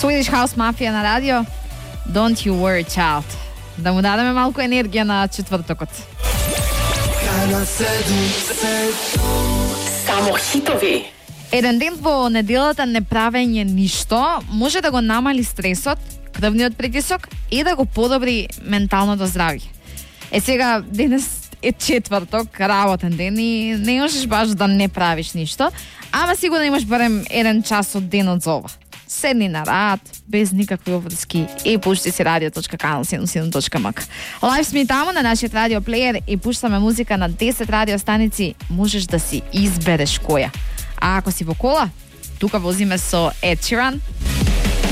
Swedish House Mafia на радио. Don't you worry, child. Да му дадеме малку енергија на четвртокот. Само хитови. Еден ден во неделата не правење ништо може да го намали стресот, крвниот притисок и да го подобри менталното здравје. Сега, денес е четврток, работен ден и не можеш баш да не правиш ништо, ама сигурно имаш барем еден час од денот за ова. Седни на рад, без никакви обврски и пушти си radio.kanal77.mk. Лайв сме таму на нашиот радиоплеер и пуштаме музика на 10 радиостаници, можеш да си избереш која. А ако си во кола, тука возиме со Ed Sheeran.